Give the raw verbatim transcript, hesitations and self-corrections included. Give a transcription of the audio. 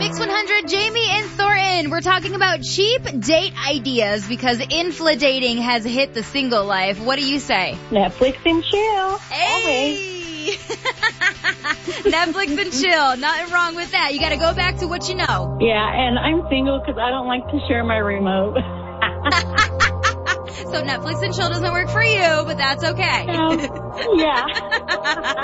Mix one hundred, Jamie and Thornton. We're talking about cheap date ideas because infladating has hit the single life. What do you say? Netflix and chill. Hey! Netflix and chill. Nothing wrong with that. You got to go back to what you know. Yeah, and I'm single because I don't like to share my remote. So Netflix and chill doesn't work for you, but that's okay. Um, yeah.